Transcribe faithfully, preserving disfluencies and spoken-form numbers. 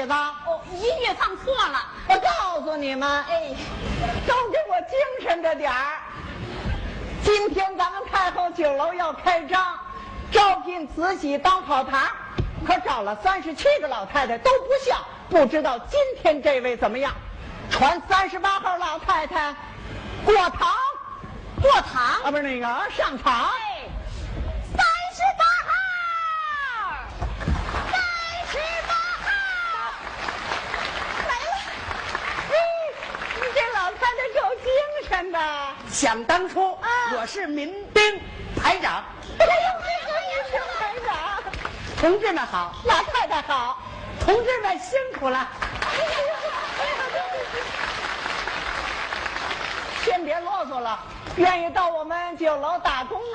子？ 哦，音乐放错了。 我告诉你们， 哎， 都给我精神着点儿。今天咱们太后酒楼要开张，招聘慈禧当跑堂，可找了三十七个老太太都不像，不知道今天这位怎么样？传三十八号老太太过堂， 过堂啊，不是那个上场。 哎，三十八号，三十八号，来了。 哎，你这老太太够精神的。 想当初， 啊我是民兵排长。 哎呦，这个民兵排长， 同志们好， 老太太好。 同志们辛苦了。 哎呀，哎呀，先别啰嗦了，愿意到我们酒楼打工啊。